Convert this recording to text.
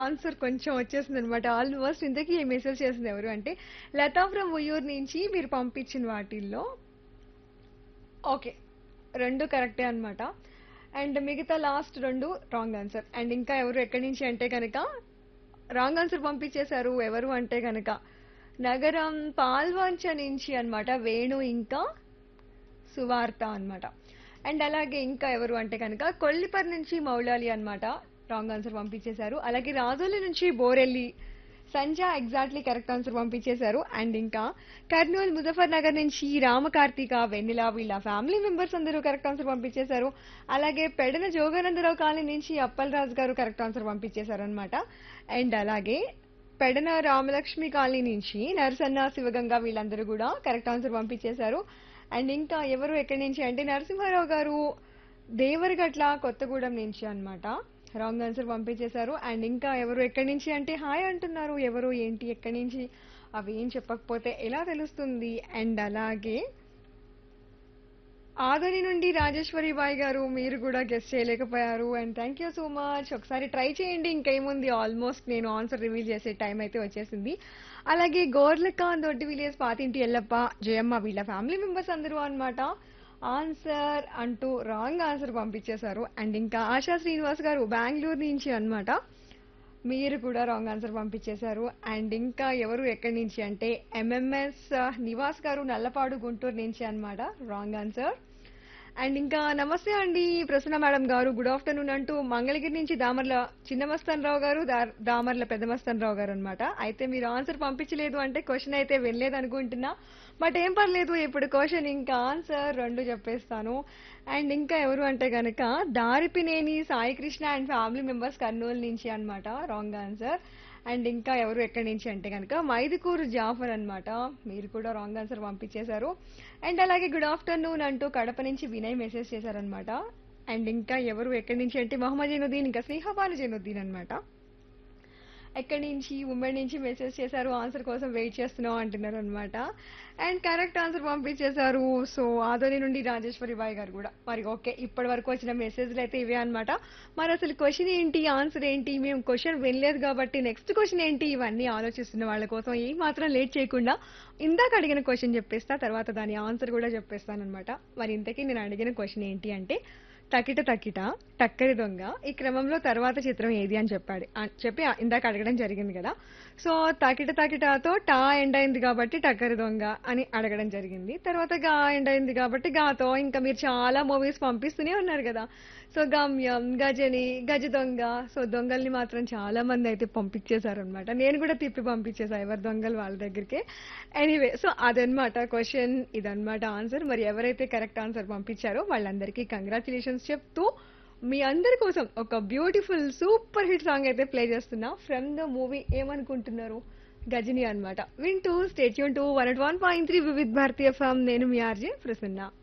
Answer కొంచెం వచ్చేసిందనమాట. Almost ఇంతకీ ఈ మెసేజ్ చేసింది ఎవరు అంటే, లతా ఫ్రమ్ ఉయ్యూరు నుంచి మీరు పంపించిన వాటిల్లో ఓకే. 2 కరెక్టే అన్నమాట. అండ్ మిగతా లాస్ట్ 2 రాంగ్ ఆన్సర్. అండ్ ఇంకా ఎవరు ఎక్కడి నుంచి అంటే గనక రాంగ్ ఆన్సర్ పంపించేశారు. ఎవరు అంటే గనక నగరం పాల్వంచ నుంచి అన్నమాట. వేణు ఇంకా సువార్త అన్నమాట. అండ్ అలాగే ఇంకా ఎవరు అంటే కనుక కొల్లిపర్ నుంచి మౌలాలి అన్నమాట. రాంగ్ ఆన్సర్ పంపించేశారు. అలాగే రాజోలి నుంచి బోరెల్లి సంజ ఎగ్జాక్ట్లీ కరెక్ట్ ఆన్సర్ పంపించేశారు. అండ్ ఇంకా కర్నూలు ముజఫర్ నగర్ నుంచి రామకార్తిక వెన్నెల వీళ్ళ ఫ్యామిలీ మెంబర్స్ అందరూ కరెక్ట్ ఆన్సర్ పంపించేశారు. అలాగే పెడన జోగానందరావు కాలనీ నుంచి అప్పలరాజు గారు కరెక్ట్ ఆన్సర్ పంపించేశారు అనమాట. అండ్ అలాగే పెడన రామలక్ష్మి కాలనీ నుంచి నరసన్న శివగంగ వీళ్ళందరూ కూడా కరెక్ట్ ఆన్సర్ పంపించేశారు. అండ్ ఇంకా ఎవరు ఎక్కడి నుంచి అంటే నరసింహారావు గారు దేవరగట్ల కొత్తగూడెం నుంచి అన్నమాట. రాంగ్ ఆన్సర్ పంపించేశారు. అండ్ ఇంకా ఎవరు ఎక్కడి నుంచి అంటే హాయ్ అంటున్నారు. ఎవరు ఏంటి ఎక్కడి నుంచి అవి ఏం చెప్పకపోతే ఎలా తెలుస్తుంది. అండ్ అలాగే ఆదరి నుండి రాజేశ్వరి బాయ్ గారు మీరు కూడా గెస్ట్ చేయలేకపోయారు. And thank you so much. ఒకసారి ట్రై చేయండి. ఇంకేముంది ఆల్మోస్ట్ నేను ఆన్సర్ రివీల్ చేసే టైం అయితే వచ్చేసింది. అలాగే గోర్లకాన్ దొడ్డి విలేజ్ పాతింటి ఎల్లప్ప జయమ్మ వీళ్ళ ఫ్యామిలీ మెంబర్స్ అందరూ అన్నమాట ఆన్సర్ అంటూ రాంగ్ ఆన్సర్ పంపించేశారు. అండ్ ఇంకా ఆశా శ్రీనివాస్ గారు బెంగళూరు నుంచి అన్నమాట. మీరు కూడా రాంగ్ ఆన్సర్ పంపించేశారు. అండ్ ఇంకా ఎవరు ఎక్కడి నుంచి అంటే ఎంఎంఎస్ నివాస్ గారు నల్లపాడు గుంటూరు నుంచి అన్నమాట. Wrong answer. అండ్ ఇంకా నమస్తే అండి ప్రసన్న మేడం గారు గుడ్ ఆఫ్టర్నూన్ అంటూ మంగళగిరి నుంచి దామర్ల చిన్న మస్తాన్ రావు గారు దామర్ల పెద్ద మస్తాన్ రావు గారు అనమాట. అయితే మీరు ఆన్సర్ పంపించలేదు అంటే క్వశ్చన్ అయితే వెళ్ళలేదు అనుకుంటున్నా. బట్ ఏం పర్లేదు ఇప్పుడు క్వశ్చన్ ఇంకా ఆన్సర్ 2 చెప్పేస్తాను. అండ్ ఇంకా ఎవరు అంటే గనక Daripineni Sai Krishna and family members Kurnool నుంచి అన్నమాట. Wrong answer. అండ్ ఇంకా ఎవరు ఎక్కడి నుంచి అంటే కనుక మైదుకూరు జాఫర్ అన్నమాట. మీరు కూడా రాంగ్ ఆన్సర్ పంపించేశారు. అండ్ అలాగే గుడ్ ఆఫ్టర్నూన్ అంటూ కడప నుంచి వినయ్ మెసేజ్ చేశారనమాట. అండ్ ఇంకా ఎవరు ఎక్కడి నుంచి అంటే మొహమ్మద్ జైనుద్దీన్ ఇంకా స్నేహపాలు జైనుద్దీన్ అన్నమాట. ఎక్కడి నుంచి ఉమ్మడి నుంచి మెసేజ్ చేశారు ఆన్సర్ కోసం వెయిట్ చేస్తున్నాం అంటున్నారు అనమాట. అండ్ కరెక్ట్ ఆన్సర్ పంపించేశారు. సో ఆదోని నుండి రాజేశ్వరి బాయ్ గారు కూడా మరి ఓకే ఇప్పటి వరకు వచ్చిన మెసేజ్లు అయితే ఇవే అన్నమాట. మరి అసలు క్వశ్చన్ ఏంటి ఆన్సర్ ఏంటి మేము క్వశ్చన్ వినలేదు కాబట్టి నెక్స్ట్ క్వశ్చన్ ఏంటి ఇవన్నీ ఆలోచిస్తున్న వాళ్ళ కోసం ఏ మాత్రం లేట్ చేయకుండా ఇందాక అడిగిన క్వశ్చన్ చెప్పేస్తా తర్వాత దాని ఆన్సర్ కూడా చెప్పేస్తాను అనమాట. మరి ఇంతకీ నేను అడిగిన క్వశ్చన్ ఏంటి అంటే తకిట తకిట టక్కరి దొంగ ఈ క్రమంలో తర్వాత చిత్రం ఏది అని చెప్పి ఇందాక అడగడం జరిగింది కదా. సో తకిట తకిటతో టా ఎండ్ అయింది కాబట్టి టక్కరి దొంగ అని అడగడం జరిగింది. తర్వాత గా ఎండ్ అయింది కాబట్టి గాతో ఇంకా మీరు చాలా మూవీస్ పంపిస్తూనే ఉన్నారు కదా. సో గమ్యం గజని గజ దొంగ సో దొంగల్ని మాత్రం చాలా మంది అయితే పంపించేశారు అనమాట. నేను కూడా తిప్పి పంపించేసా ఎవరి దొంగలు వాళ్ళ దగ్గరికి. ఎనీవే సో అదనమాట క్వశ్చన్ ఇదన్నమాట ఆన్సర్. మరి ఎవరైతే కరెక్ట్ ఆన్సర్ పంపించారో వాళ్ళందరికీ కంగ్రాచులేషన్స్ చెప్తూ మీ అందరి కోసం ఒక బ్యూటిఫుల్ సూపర్ హిట్ సాంగ్ అయితే ప్లే చేస్తున్నా ఫ్రమ్ ద మూవీ ఏమనుకుంటున్నారు గజని అన్నమాట. వింటూ stay tune to 101.3 Vividh Bharatiya FM. నేను మీ ఆర్జే ప్రసన్న.